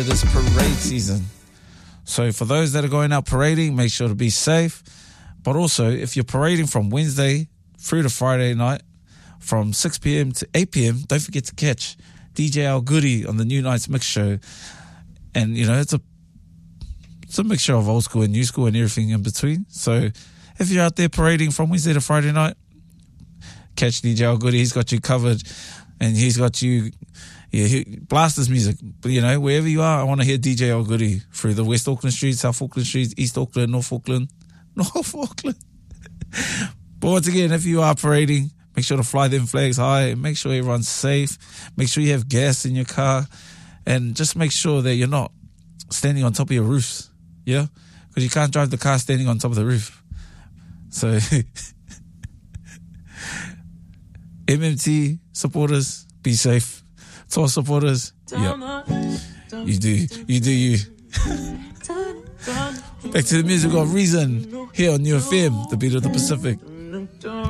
It is parade season. So for those that are going out parading, make sure to be safe. But also, if you're parading from Wednesday through to Friday night, from 6 p.m. to 8 p.m., don't forget to catch DJ Al Goody on the New Nights Mix Show. And, you know, it's a mixture of old school and new school and everything in between. So if you're out there parading from Wednesday to Friday night, catch DJ Al Goody. He's got you covered, and he's got you... Yeah, blast his music. But, you know, wherever you are, I want to hear DJ Al Goody through the West Auckland streets, South Auckland streets, East Auckland, North Auckland. North Auckland. But once again, if you are parading, make sure to fly them flags high. Make sure everyone's safe. Make sure you have gas in your car. And just make sure that you're not standing on top of your roofs. Yeah? Because you can't drive the car standing on top of the roof. So, MMT supporters, be safe. Tour supporters, yeah, you do you. Back to the music of Reason here on New FM, the beat of the Pacific.